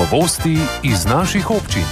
Novosti iz naših občin.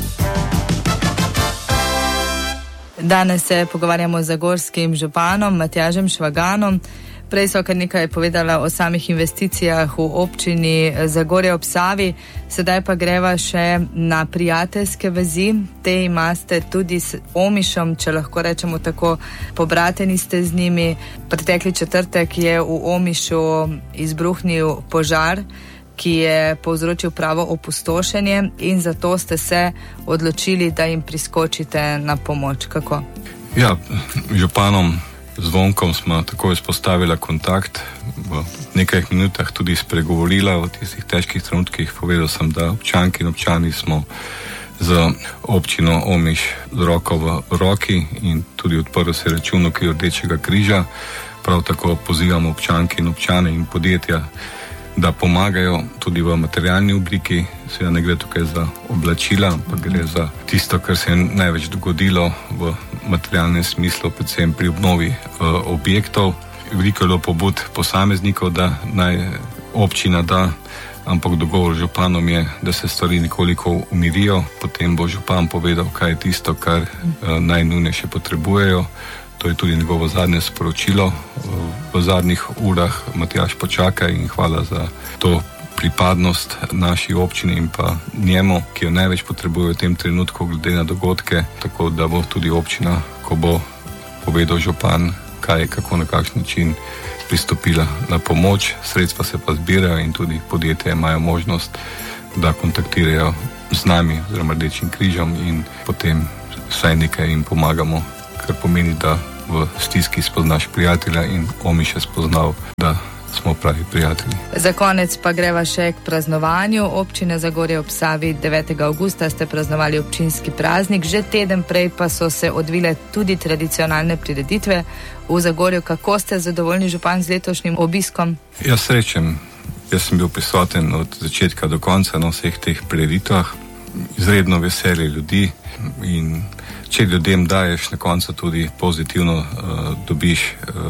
Danes se pogovarjamo z zagorskim županom Matjažem Švaganom. Prej so kar nekaj povedala o samih investicijah v občini Zagorje ob Savi, sedaj pa greva še na prijateljske vezi. Te imate tudi s Omišom, če lahko rečemo tako, pobrateni ste z njimi. Pretekli četrtek je v Omišu izbruhnil požar, ki je povzročil pravo opustošenje, in zato ste se odločili, da jim priskočite na pomoč. Kako? Ja, županom Zvonkom smo tako izpostavila kontakt, v nekaj minutah tudi spregovorila v tistih težkih trenutkih. Povedal sem, da občanki in občani smo z občino Omiš z roko v roki in tudi odprl se račun v okviru Rdečega križa. Prav tako pozivamo občanke in občane in podjetja, da pomagajo tudi v materialni obliki. Seveda ne gre tukaj za oblačila, ampak gre za tisto, kar se je največ dogodilo v materialnem smislu, predvsem pri obnovi objektov. Veliko je bilo pobud posameznikov, da naj občina da, ampak dogovor z županom je, da se stvari nekoliko umirijo, potem bo župan povedal, kaj je tisto, kar najnujnejše potrebujejo. To je tudi njegovo zadnje sporočilo v zadnjih urah. Matjaž, počakaj, in hvala za to pripadnost naši občini in pa njemu, ki jo največ potrebuje v tem trenutku glede na dogodke, tako da bo tudi občina, ko bo povedal župan, kaj, kako, na kakšen način pristopila na pomoč. Sredstva se pa zbirajo in tudi podjetja imajo možnost, da kontaktirajo z nami oziroma Rdečim križom in potem vsaj nekaj jim pomagamo, kar pomeni, da v stiski spoznaš prijatelja in Omiš je spoznal, da smo pravi prijatelji. Za konec pa greva še k praznovanju. Občine Zagorje ob Savi 9. avgusta ste praznovali občinski praznik, že teden prej pa so se odvile tudi tradicionalne prireditve v Zagorju. Kako ste zadovoljni, župan, z letošnjim obiskom? Jaz srečen. Jaz sem bil prisoten od začetka do konca na vseh teh prireditvah. Izredno veselje ljudi, in če ljudem daješ, na koncu tudi pozitivno dobiš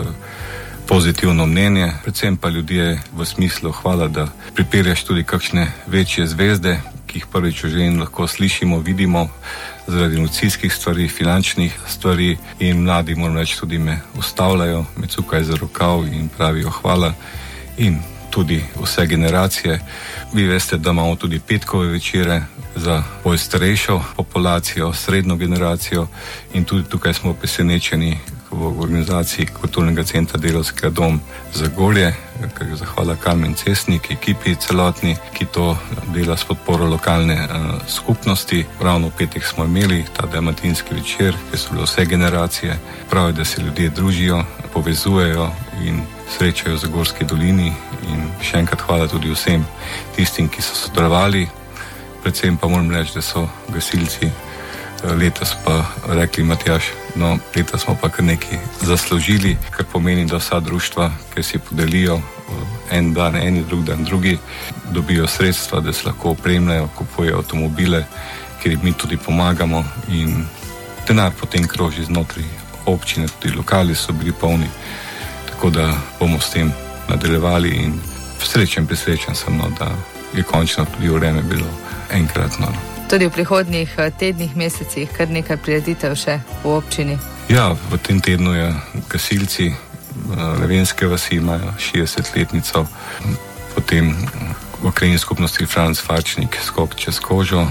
pozitivno mnenje. Predvsem pa ljudje v smislu hvala, da pripeljaš tudi kakšne večje zvezde, ki jih prvič v življenju lahko slišimo, vidimo, zaradi emocijskih stvari, finančnih stvari, in mladi, moram reči, tudi me ustavljajo, me cukajo za rokav in pravijo hvala. In tudi vse generacije. Vi veste, da imamo tudi petkove večere za bolj starejšo populacijo, srednjo generacijo, in tudi tukaj smo presenečeni v organizaciji Kulturnega centra Delavskega dom Zagorje, kar je zahvala Karmen Cesnik, ekipi celotni, ki to dela s podporo lokalne skupnosti. Ravno v petek smo imeli ta dalmatinski večer, kjer so bile vse generacije. Prav je, da se ljudje družijo, povezujejo in srečajo v Zagorski dolini, in še enkrat hvala tudi vsem tistim, ki so sodelovali. Predvsem pa moram reči, da so gasilci letos pa rekli, Matjaž, no, letos smo pa kar nekaj zaslužili, kar pomeni, da vsa društva, ki si podelijo en dan, eni, drug dan, drugi, dobijo sredstva, da se lahko opremljajo, kupujejo avtomobile, kjer mi tudi pomagamo, in denar potem kroži znotraj občine, tudi lokali so bili polni, tako da bomo s tem nadaljevali, in presrečen sem, no, da je končno tudi vreme bilo enkratno. Tudi v prihodnjih tednih, mesecih kar nekaj prireditev še v občini. Ja, v tem tednu je gasilci Levenske vasi imajo 60-letnico, potem v krajinski skupnosti Franc Farčnik skok čez kožo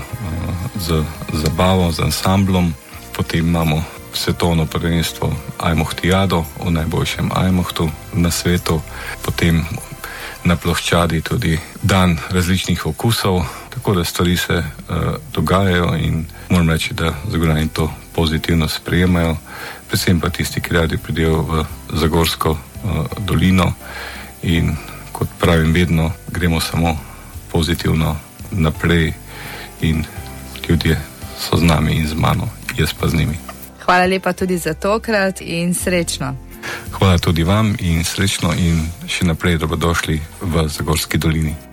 z zabavo, z ansamblom, potem imamo svetovno prvenstvo Ajmohtijado, v najboljšem Ajmohtu na svetu, potem na ploščadi tudi dan različnih okusov, tako da stvari se dogajajo, in moram reči, da Zagorjani to pozitivno sprejemajo, predvsem pa tisti, ki radi pridejo v Zagorsko dolino, in kot pravim vedno, gremo samo pozitivno naprej in ljudje so z nami in z mano, jaz pa z njimi. Hvala lepa tudi za tokrat in srečno. Hvala tudi vam in srečno in še naprej dobrodošli v Zagorski dolini.